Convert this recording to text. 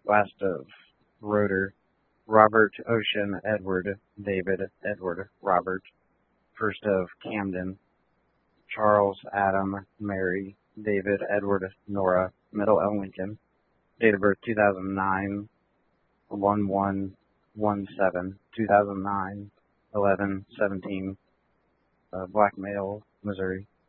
Last of Roeder, Robert Ocean Edward David Edward Robert. First of Camden, Charles Adam Mary David Edward Nora. Middle L. Lincoln. Date of birth 2009, 1117, 2009, 1117. Black male, Missouri.